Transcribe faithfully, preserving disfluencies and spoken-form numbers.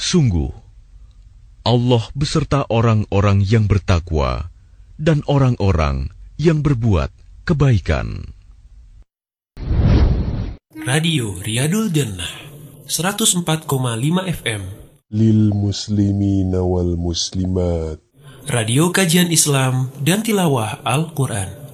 Sungguh, Allah beserta orang-orang yang bertakwa dan orang-orang yang berbuat kebaikan. Radio Riyadul Jannah seratus empat koma lima F M Lil muslimina wal muslimat. Radio kajian Islam dan tilawah Al-Quran.